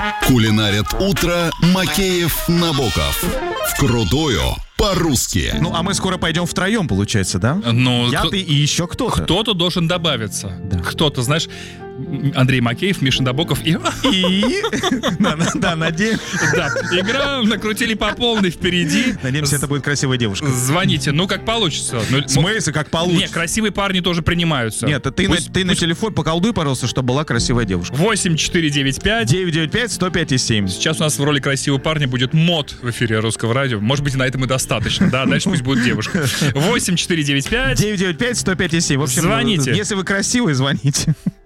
Кулинарит утро Макеев-Набоков. Вкрутую по-русски. Ну, а мы скоро пойдем втроем, получается, да? Ну, Я, ты и еще кто-то. кто-то должен добавиться. Да. Кто-то, знаешь, Андрей Макеев, Миша Набоков и... Да, надеемся. Да, игра накрутили по полной впереди. Надеемся, это будет красивая девушка. Звоните, ну как получится. Ну, В смысле, как получится? Не, красивые парни тоже принимаются. Нет, ты на телефон поколдуй, пожалуйста, чтобы была красивая девушка. 8495. 995-105-7. Сейчас у нас в роли красивого парня будет мод в эфире Русского радио. Может быть, и на этом и достаточно. Да, дальше пусть будет девушка. 8495. 995-105-7. В общем, Звоните. если вы красивый, звоните.